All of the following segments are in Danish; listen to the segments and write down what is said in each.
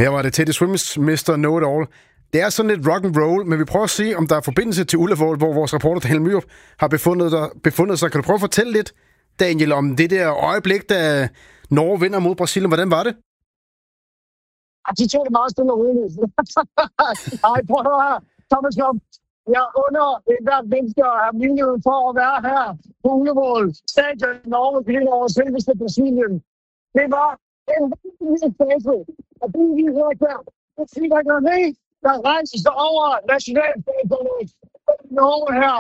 Her var det Teddy Swims Mr. Know It All. Det er sådan lidt rock and roll, men vi prøver at se, om der er forbindelse til Ullevål, hvor vores reporter Daniel Myrup har befundet sig. Kan du prøve at fortælle lidt, Daniel, om det der øjeblik, da Norge vinder mod Brasilien? Hvordan var det? De tog det meget stille og roligt. Ej, prøv at høre. Thomas Kom, jeg under hvert menneske at have muligheden for at være her på Ullevål. Stadion Norge bliver over selveste Brasilien. Det var en rigtig fase. Og det er lige hørt der. Det siger ikke noget med, der rejser sig over nationalstadionet. Norge her.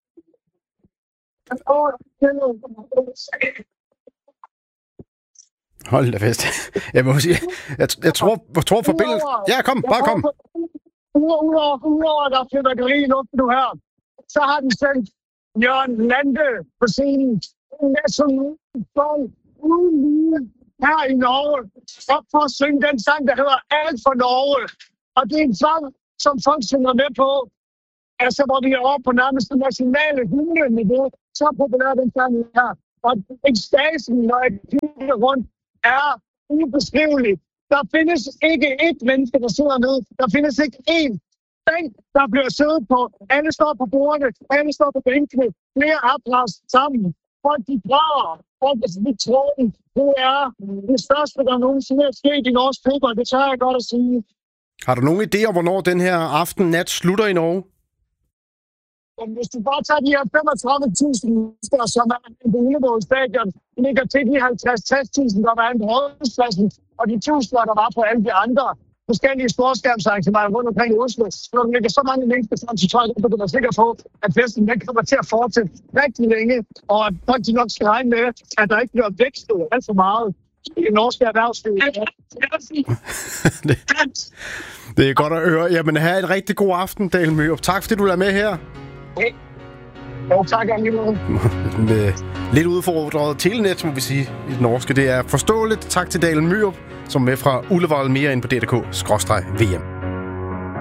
Hold da fest. Jeg må sige, jeg tror forbindelsen... Ja, bare kom. Udover der flytter det lige luften nu her, så har den sendt Jørgen Lande på scenen. National uden lige her i Norge. Op for at synge den sang, der hedder Alt for Norge. Og det er en sang, som folk synger med på. Altså, hvor vi er oppe på nærmest det nationale hymneniveau. Så populær den sang her. Og ekstasen, når jeg kigger rundt, er ubeskrivelig. Der findes ikke ét menneske, der sidder nede. Der findes ikke én bænk, der bliver siddet på. Alle står på bordene, alle står på bænkene. Flere applaus sammen. Folk de brænder. Folk de tror, det er det største, der nogensinde er sket i norsk fodbold. Det tør jeg godt at sige. Har du nogen idé om, hvornår den her aften-nat slutter i Norge? Hvis du bare tager de her 35.000, som er på Ullevål stadion, ligger til de 50-60.000, der var på Rådhuspladsen, og de 1.000, der var på alle de andre forskellige storskærmsarrangementer rundt omkring i Oslo. Så der ligger så mange mennesker frem til 12, at du er sikker på, at festen den kommer til at fortsætte rigtig længe, og at folk nok skal regne med, at der ikke bliver vækstet alt for meget i det norske erhvervsliv. Det er godt at høre. Jamen, have en rigtig god aften, Daniel Myrup. Tak, fordi du er med her. Okay. Jo, tak, Angelin. Med lidt udfordret telenet, må vi sige, i det norske. Det er forståeligt. Tak til Daniel Myrup, som er med fra Ullevål mere ind på DDK/VM.